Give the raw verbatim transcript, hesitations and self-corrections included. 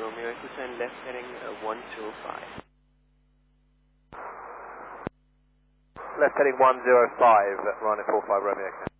Romeo Echo and left heading uh, one two five. Left heading one zero five, runway four five Romeo Echo.